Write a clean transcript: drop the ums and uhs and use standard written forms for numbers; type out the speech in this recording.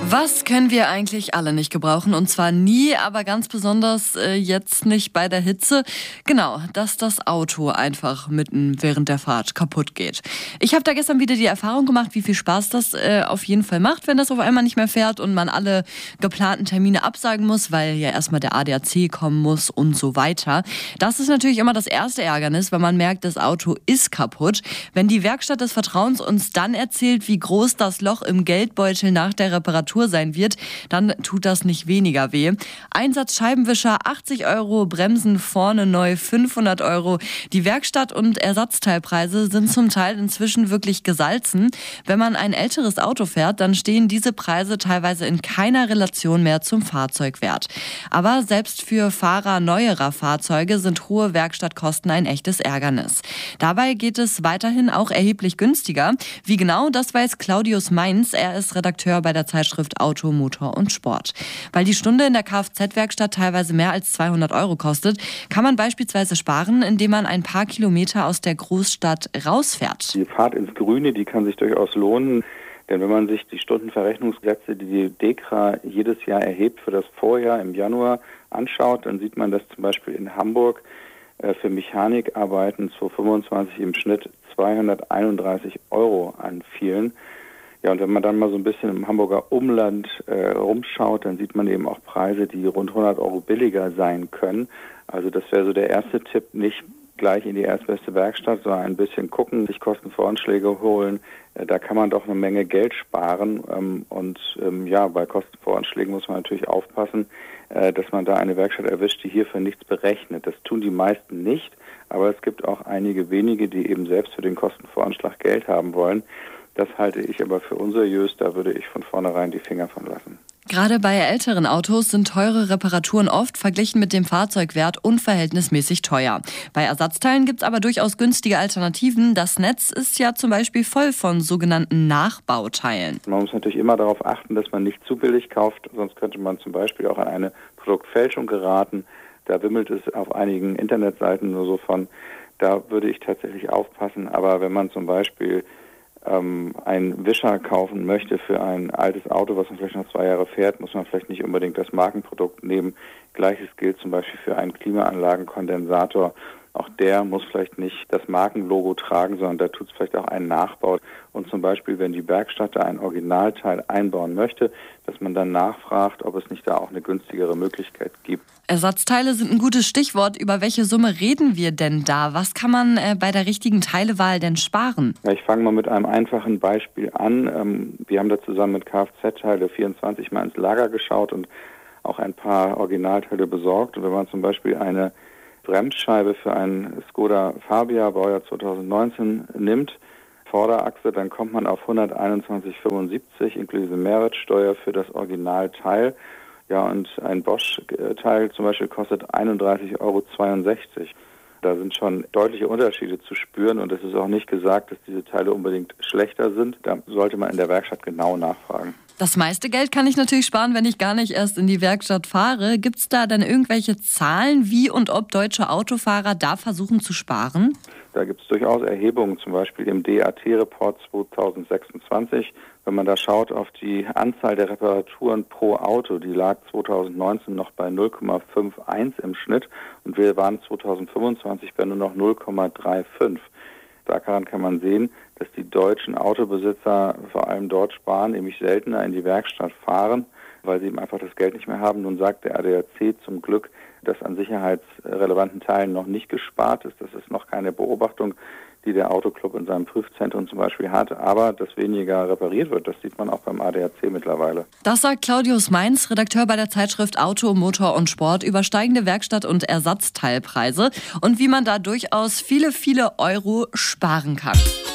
Was können wir eigentlich alle nicht gebrauchen? Und zwar nie, aber ganz besonders jetzt nicht bei der Hitze. Genau, dass das Auto einfach mitten während der Fahrt kaputt geht. Ich habe da gestern wieder die Erfahrung gemacht, wie viel Spaß das auf jeden Fall macht, wenn das auf einmal nicht mehr fährt und man alle geplanten Termine absagen muss, weil ja erstmal der ADAC kommen muss und so weiter. Das ist natürlich immer das erste Ärgernis, wenn man merkt, das Auto ist kaputt. Wenn die Werkstatt des Vertrauens uns dann erzählt, wie groß das Loch im Geldbeutel nach der Reparatur sein wird, dann tut das nicht weniger weh. Einsatz Scheibenwischer 80 €, Bremsen vorne neu 500 €. Die Werkstatt- und Ersatzteilpreise sind zum Teil inzwischen wirklich gesalzen. Wenn man ein älteres Auto fährt, dann stehen diese Preise teilweise in keiner Relation mehr zum Fahrzeugwert. Aber selbst für Fahrer neuerer Fahrzeuge sind hohe Werkstattkosten ein echtes Ärgernis. Dabei geht es weiterhin auch erheblich günstiger. Wie genau, das weiß Claudius Mainz. Er ist Redakteur bei der Zeitschrift Auto, Motor und Sport. Weil die Stunde in der Kfz-Werkstatt teilweise mehr als 200 € kostet, kann man beispielsweise sparen, indem man ein paar Kilometer aus der Großstadt rausfährt. Die Fahrt ins Grüne, die kann sich durchaus lohnen. Denn wenn man sich die Stundenverrechnungssätze, die die DEKRA jedes Jahr erhebt für das Vorjahr im Januar anschaut, dann sieht man, dass zum Beispiel in Hamburg für Mechanikarbeiten 2025 im Schnitt 231 € anfielen. Ja, und wenn man dann mal so ein bisschen im Hamburger Umland rumschaut, dann sieht man eben auch Preise, die rund 100 € billiger sein können. Also das wäre so der erste Tipp, nicht gleich in die erstbeste Werkstatt, sondern ein bisschen gucken, sich Kostenvoranschläge holen. Da kann man doch eine Menge Geld sparen. Bei Kostenvoranschlägen muss man natürlich aufpassen, dass man da eine Werkstatt erwischt, die hierfür nichts berechnet. Das tun die meisten nicht, aber es gibt auch einige wenige, die eben selbst für den Kostenvoranschlag Geld haben wollen. Das halte ich aber für unseriös, da würde ich von vornherein die Finger von lassen. Gerade bei älteren Autos sind teure Reparaturen oft verglichen mit dem Fahrzeugwert unverhältnismäßig teuer. Bei Ersatzteilen gibt es aber durchaus günstige Alternativen. Das Netz ist ja zum Beispiel voll von sogenannten Nachbauteilen. Man muss natürlich immer darauf achten, dass man nicht zu billig kauft, sonst könnte man zum Beispiel auch an eine Produktfälschung geraten. Da wimmelt es auf einigen Internetseiten nur so von. Da würde ich tatsächlich aufpassen. Aber wenn man zum Beispiel einen Wischer kaufen möchte für ein altes Auto, was man vielleicht noch 2 Jahre fährt, muss man vielleicht nicht unbedingt das Markenprodukt nehmen. Gleiches gilt zum Beispiel für einen Klimaanlagenkondensator. Auch der muss vielleicht nicht das Markenlogo tragen, sondern da tut es vielleicht auch einen Nachbau. Und zum Beispiel, wenn die Werkstatt da ein Originalteil einbauen möchte, dass man dann nachfragt, ob es nicht da auch eine günstigere Möglichkeit gibt. Ersatzteile sind ein gutes Stichwort. Über welche Summe reden wir denn da? Was kann man bei der richtigen Teilewahl denn sparen? Ja, ich fange mal mit einem einfachen Beispiel an. Wir haben da zusammen mit Kfz-Teile 24 mal ins Lager geschaut und auch ein paar Originalteile besorgt. Und wenn man zum Beispiel eine Bremsscheibe für einen Skoda Fabia Baujahr 2019 nimmt, Vorderachse, dann kommt man auf 121,75 inklusive Mehrwertsteuer für das Originalteil. Ja, und ein Bosch-Teil zum Beispiel kostet 31,62 €. Da sind schon deutliche Unterschiede zu spüren und es ist auch nicht gesagt, dass diese Teile unbedingt schlechter sind. Da sollte man in der Werkstatt genau nachfragen. Das meiste Geld kann ich natürlich sparen, wenn ich gar nicht erst in die Werkstatt fahre. Gibt es da dann irgendwelche Zahlen, wie und ob deutsche Autofahrer da versuchen zu sparen? Da gibt es durchaus Erhebungen, zum Beispiel im DAT-Report 2026. Wenn man da schaut auf die Anzahl der Reparaturen pro Auto, die lag 2019 noch bei 0,51 im Schnitt und wir waren 2025 bei nur noch 0,35. Daran kann man sehen, dass die deutschen Autobesitzer vor allem dort sparen, nämlich seltener in die Werkstatt fahren, weil sie eben einfach das Geld nicht mehr haben. Nun sagt der ADAC zum Glück, dass an sicherheitsrelevanten Teilen noch nicht gespart ist. Das ist noch keine Beobachtung, die der Autoclub in seinem Prüfzentrum zum Beispiel hat. Aber dass weniger repariert wird, das sieht man auch beim ADAC mittlerweile. Das sagt Claudius Mainz, Redakteur bei der Zeitschrift Auto, Motor und Sport, über steigende Werkstatt- und Ersatzteilpreise und wie man da durchaus viele, viele Euro sparen kann.